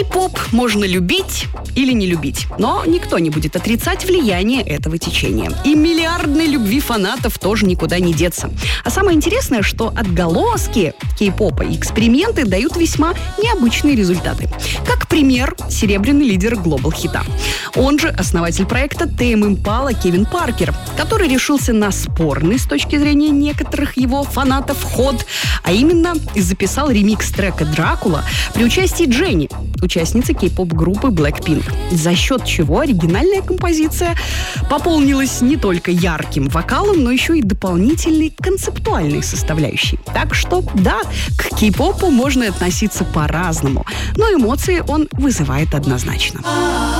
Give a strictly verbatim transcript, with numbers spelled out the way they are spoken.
Поп можно любить или не любить, но никто не будет отрицать влияние этого течения. И миллиардной любви фанатов тоже никуда не деться. А самое интересное, что отголоски кей-попа и эксперименты дают весьма необычные результаты. Как пример, серебряный лидер глобал-хита. Он же основатель проекта Tame Impala Кевин Паркер, который решился на спорный с точки зрения некоторых его фанатов ход, а именно записал ремикс трека «Дракула» при участии Дженни, участницы кей-поп-группы Blackpink, за счет чего оригинальная композиция пополнилась не только ярким вокалом, но еще и дополнительной концептуальной составляющей. Так что, да, к кей-попу можно относиться по-разному, но эмоции он вызывает однозначно.